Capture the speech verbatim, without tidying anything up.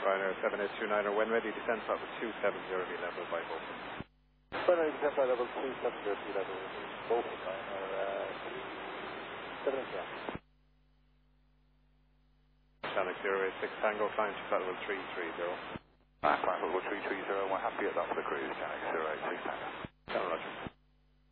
Ryanair seven eight two niner, when ready, descent level two seven zero, be level by both. When ready, descent flight level two seven zero, be level both, Ryanair uh, seven eight two niner. Channel zero eight six Tango, climb to flight level three three zero. Ah, climb level three three zero, we're happy at that for the cruise, Channel zero eight six Tango. Channel Roger.